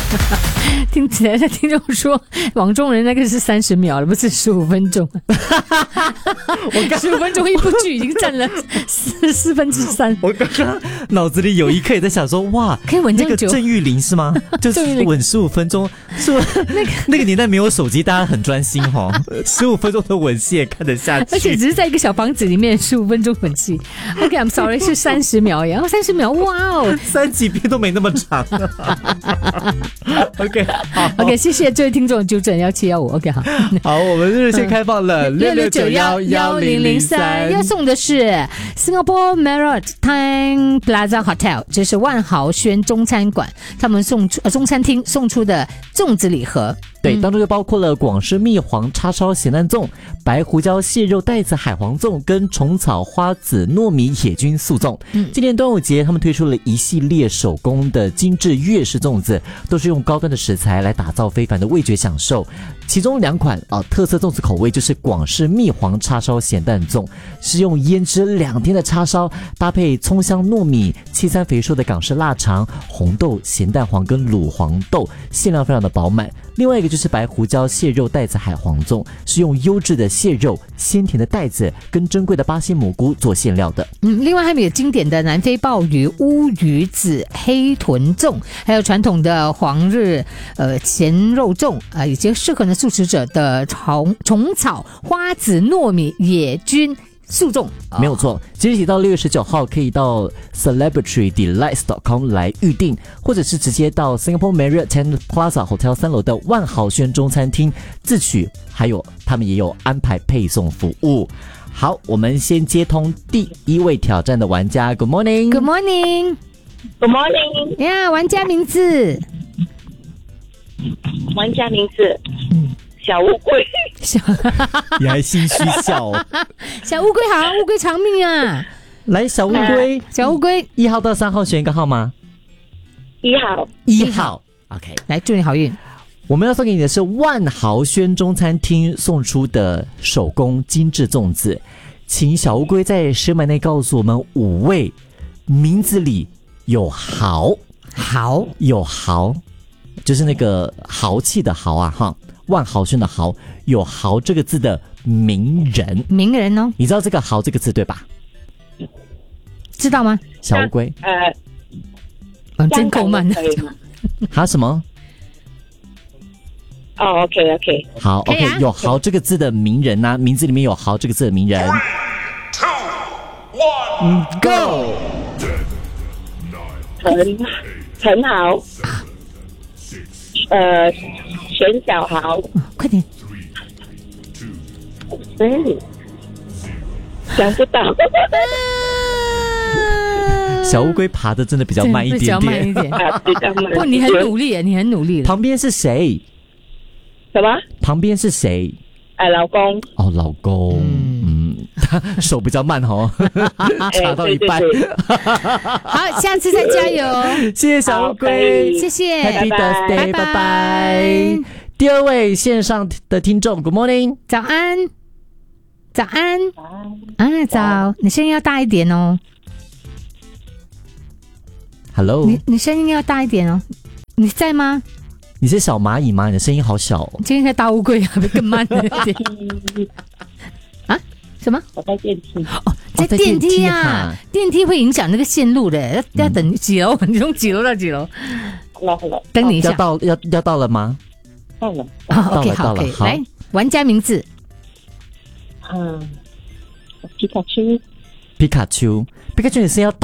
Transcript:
听起来的听众说，网中人那个是30秒了，不是15分钟。我15分钟一部剧已经占了3/4。 我刚刚脑子里有一刻也在想说，哇， 可以吻这么久？ 那个郑玉玲是吗？就是吻15分钟，是不是？那个年代没有手机，大家很专心哦。15分钟的吻戏也看得下去， 而且只是在一个小房子里面15分钟吻戏。OK，I'm sorry， 是30秒耶。30秒，哇哦 ，3集片都没那么长。OK， 好 ，OK， 谢谢这位听众纠正1715。OK， 好， 好，我们热线开放了 66911003，要送的是 Singapore Maritime Plaza Hotel， 这是万豪轩中餐馆他们送出中餐厅送出的粽子礼盒。 对，当中就包括了广式蜜黄叉烧咸蛋粽、白胡椒蟹肉带子海黄粽跟虫草花籽糯米野菌素粽。今年端午节他们推出了一系列手工的精致粤式粽子，都是用高端的食材来打造非凡的味觉享受。其中2款特色粽子口味就是广式蜜黄叉烧咸蛋粽，是用腌制2天的叉烧搭配葱香糯米、7三肥瘦的港式腊肠、红豆、咸蛋黄跟卤黄豆，馅料非常的饱满。另外一个就是白胡椒蟹肉带子海黄粽，是用优质的蟹肉、鲜甜的带子跟珍贵的巴西蘑菇做馅料的。 另外还有经典的南非鲍鱼、乌鱼子、黑豚粽，还有传统的黄日咸肉粽以及适合的素食者的虫草花籽糯米野菌素粽。 没有错，即日起到6月19号可以到 celebritydelights.com 来预定，或者是直接到 Singapore Maritime Plaza Hotel 3楼的万豪轩中餐厅自取，还有他们也有安排配送服务。好，我们先接通第1位挑战的玩家。 Good morning。 Good morning。 Good morning。 呀，玩家名字？ 玩家名字小乌龟。 你还心虚笑哦。 小乌龟好，乌龟长命啊。 来，小乌龟， 小乌龟 1号到3号选一个号码。 1号。 1号 OK， 来，祝你好运。 我们要送给你的是万豪轩中餐厅送出的手工精致粽子，请小乌龟在10秒内告诉我们5位名字里有豪，有豪，就是那个豪气的豪啊哈，万豪轩的豪，有豪这个字的名人。 名人哦， 你知道这个豪这个字对吧？ 知道吗？ 小乌龟真够慢的。 哈什么 ？OK， 好 OK， 有豪这个字的名人啊，名字里面有豪这个字的名人。3、2、1 Go。 陈豪，选小豪， 快点。 想不到。 小乌龟爬的真的比较慢一点点， 比较慢。不，你很努力耶，你很努力。 旁边是谁？ 什么？ 旁边是谁？ 老公。 哦，老公。他手比较慢哦，查到一半。 好，下次再加油。 谢谢小乌龟， 谢谢 ，Happy Birthday， 拜拜。第2位线上的听众 ，Good morning， 早安，早安，早，你声音要大一点哦。 Hello， 你声音要大一点哦。你在吗？ 你是小蚂蚁吗？你的声音好小哦。 今天在大乌龟啊，更慢了一点。啊？什么？ 我在电梯。 在电梯啊！电梯会影响那个线路的，要等几楼？你从几楼到几楼？等你一下。 要到了吗？ 到了。 OK， 好，可以。来，玩家名字。 皮卡丘。 皮卡丘，你声音要